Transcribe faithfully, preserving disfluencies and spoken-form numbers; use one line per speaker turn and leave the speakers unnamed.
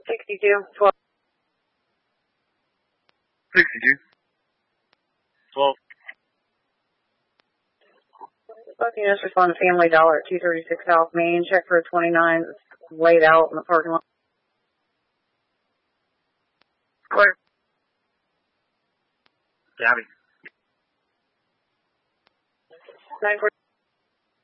sixty-two, twelve.
sixty-two. twelve.
Both units respond to Family Dollar at two thirty-six South Main. Check for a twenty-nine that's laid out in the parking lot.
Clear. Gabby.
nine four